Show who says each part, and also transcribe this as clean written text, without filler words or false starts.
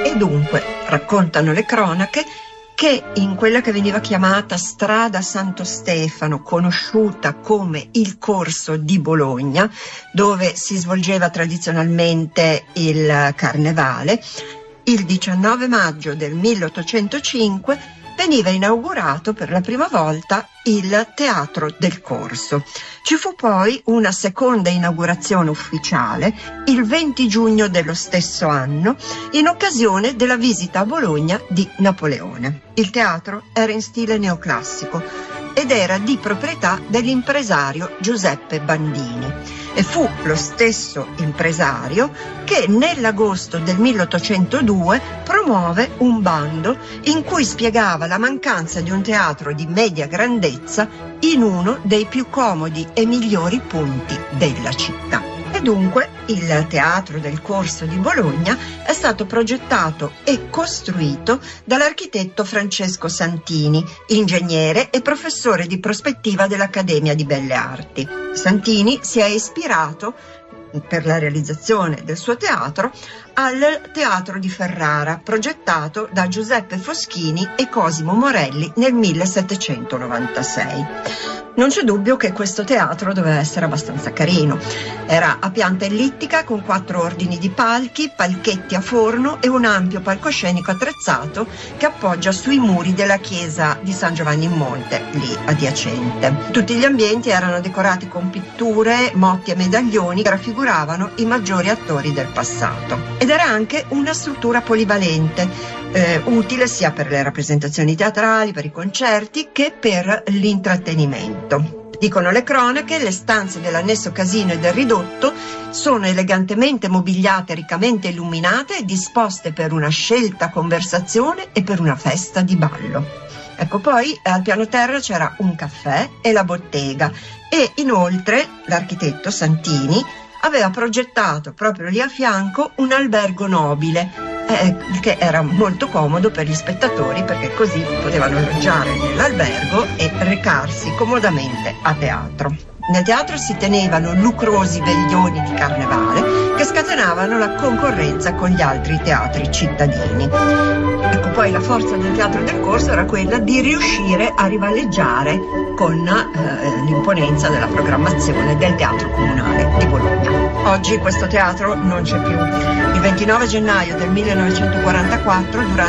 Speaker 1: E dunque, raccontano le cronache, che in quella che veniva chiamata Strada Santo Stefano, conosciuta come il Corso di Bologna, dove si svolgeva tradizionalmente il Carnevale, il 19 maggio del 1805 veniva inaugurato per la prima volta il Teatro del Corso. Ci fu poi una seconda inaugurazione ufficiale il 20 giugno dello stesso anno, in occasione della visita a Bologna di Napoleone. Il teatro era in stile neoclassico ed era di proprietà dell'impresario Giuseppe Bandini. E fu lo stesso impresario che nell'agosto del 1802 promuove un bando in cui spiegava la mancanza di un teatro di media grandezza in uno dei più comodi e migliori punti della città. E dunque il Teatro del Corso di Bologna è stato progettato e costruito dall'architetto Francesco Santini, ingegnere e professore di prospettiva dell'Accademia di Belle Arti. Santini si è ispirato per la realizzazione del suo teatro al Teatro di Ferrara, progettato da Giuseppe Foschini e Cosimo Morelli nel 1796. Non c'è dubbio che questo teatro doveva essere abbastanza carino. Era a pianta ellittica con 4 ordini di palchi, palchetti a forno e un ampio palcoscenico attrezzato che appoggia sui muri della chiesa di San Giovanni in Monte, lì adiacente. Tutti gli ambienti erano decorati con pitture, motti e medaglioni che raffiguravano i maggiori attori del passato. Ed era anche una struttura polivalente, utile sia per le rappresentazioni teatrali, per i concerti, che per l'intrattenimento. Dicono le cronache, le stanze dell'annesso casino e del ridotto sono elegantemente mobiliate, riccamente illuminate e disposte per una scelta conversazione e per una festa di ballo. Ecco, poi al piano terra c'era un caffè e la bottega e inoltre l'architetto Santini aveva progettato proprio lì a fianco un albergo nobile, che era molto comodo per gli spettatori perché così potevano alloggiare nell'albergo e recarsi comodamente a teatro. Nel teatro si tenevano lucrosi veglioni di carnevale che scatenavano la concorrenza con gli altri teatri cittadini. Ecco, poi la forza del Teatro del Corso era quella di riuscire a rivaleggiare con l'imponenza della programmazione del Teatro Comunale di Bologna. Oggi questo teatro non c'è più. Il 29 gennaio del 1944, durante